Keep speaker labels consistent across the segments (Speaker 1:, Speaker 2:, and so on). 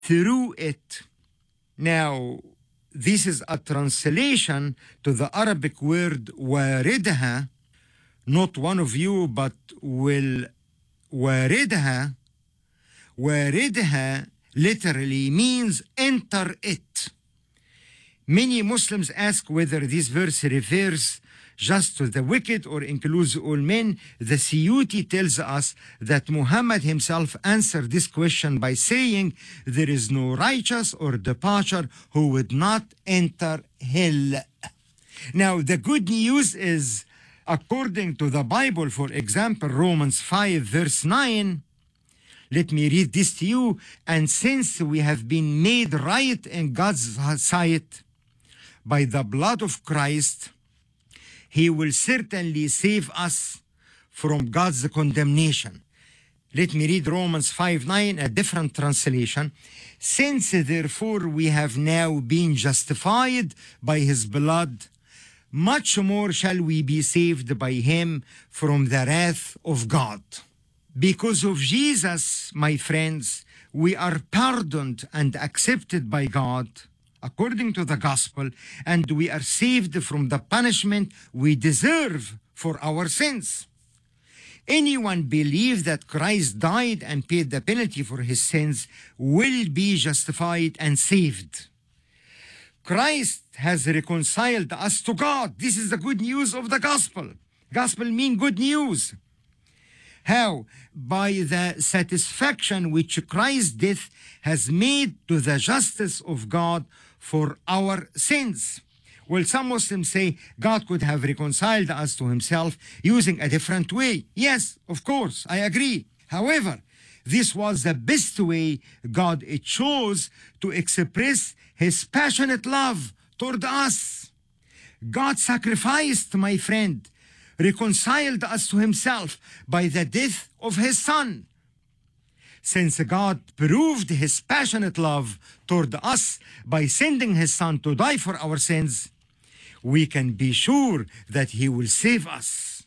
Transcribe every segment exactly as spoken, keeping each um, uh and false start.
Speaker 1: through it. Now, this is a translation to the Arabic word واردها. Not one of you, but will واردها. واردها literally means enter it. Many Muslims ask whether this verse refers just to the wicked or includes all men. The Suyuti tells us that Muhammad himself answered this question by saying, there is no righteous or departure who would not enter hell. Now, the good news is, according to the Bible, for example, Romans five, verse nine, let me read this to you. And since we have been made right in God's sight by the blood of Christ, He will certainly save us from God's condemnation. Let me read Romans five nine, a different translation. Since therefore we have now been justified by His blood, much more shall we be saved by Him from the wrath of God. Because of Jesus, my friends, we are pardoned and accepted by God according to the gospel, and we are saved from the punishment we deserve for our sins. Anyone believes that Christ died and paid the penalty for his sins will be justified and saved. Christ has reconciled us to God. This is the good news of the gospel. Gospel means good news. How? By the satisfaction which Christ's death has made to the justice of God for our sins. Well, some Muslims say God could have reconciled us to himself using a different way. Yes, of course, I agree. However, this was the best way God chose to express his passionate love toward us. God sacrificed, my friend, reconciled us to himself by the death of his son. Since God proved his passionate love toward us by sending his son to die for our sins, we can be sure that he will save us.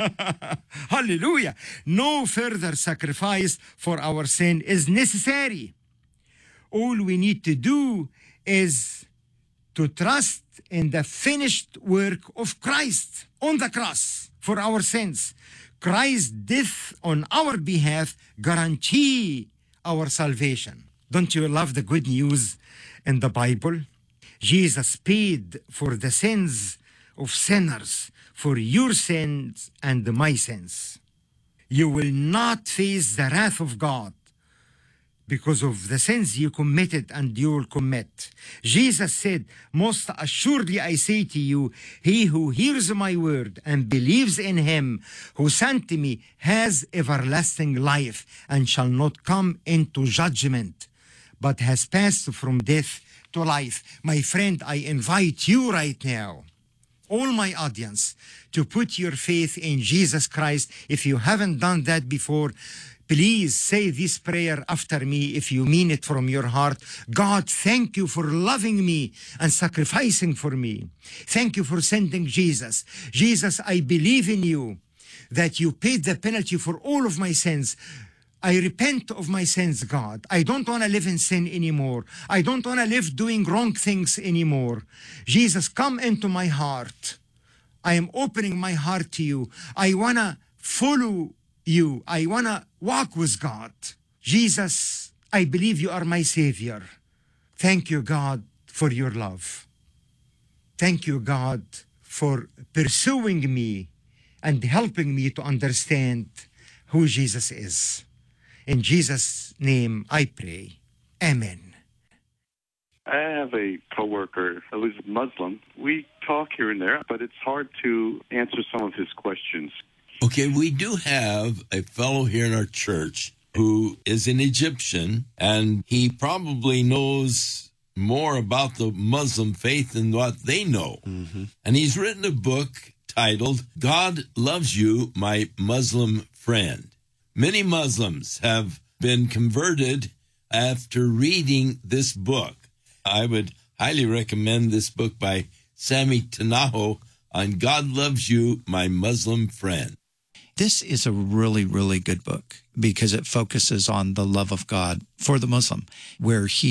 Speaker 1: Hallelujah. No further sacrifice for our sin is necessary. All we need to do is to trust in the finished work of Christ on the cross for our sins. Christ's death on our behalf guarantee our salvation. Don't you love the good news in the Bible? Jesus paid for the sins of sinners, for your sins and my sins. You will not face the wrath of God because of the sins you committed and you will commit. Jesus said, most assuredly I say to you, he who hears my word and believes in him who sent me has everlasting life and shall not come into judgment, but has passed from death to life. My friend, I invite you right now, all my audience, to put your faith in Jesus Christ. If you haven't done that before, please say this prayer after me if you mean it from your heart. God, thank you for loving me and sacrificing for me. Thank you for sending Jesus. Jesus, I believe in you, that you paid the penalty for all of my sins. I repent of my sins, God. I don't want to live in sin anymore. I don't want to live doing wrong things anymore. Jesus, come into my heart. I am opening my heart to you. I want to follow you. I want to walk with God. Jesus, I believe you are my Savior. Thank you, God, for your love. Thank you, God, for pursuing me and helping me to understand who Jesus is. In Jesus' name I pray. Amen.
Speaker 2: I have a coworker who's Muslim. We talk here and there, but it's hard to answer some of his questions.
Speaker 3: Okay, we do have a fellow here in our church who is an Egyptian, and he probably knows more about the Muslim faith than what they know. Mm-hmm. And he's written a book titled, God Loves You, My Muslim Friend. Many Muslims have been converted after reading this book. I would highly recommend this book by Sami Tanaho on God Loves You, My Muslim Friend.
Speaker 4: This is a really, really good book because it focuses on the love of God for the Muslim, where he